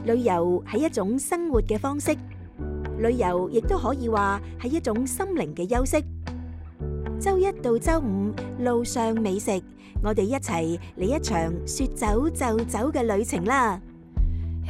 旅遊係一種生活嘅方式，旅遊亦都可以話係一種心靈嘅休息。周一到周五，路上美食，我哋一齊嚟一場說走就走嘅旅程啦！